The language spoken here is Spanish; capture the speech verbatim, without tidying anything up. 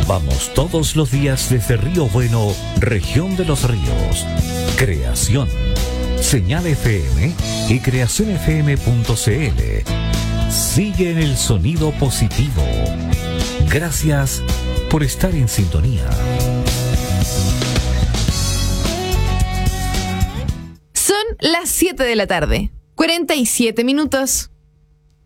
Vamos todos los días desde Río Bueno, región de Los Ríos. Creación. Señal F M y creación f m punto c l. Sigue en el sonido positivo. Gracias por estar en sintonía. Son las siete de la tarde, cuarenta y siete minutos.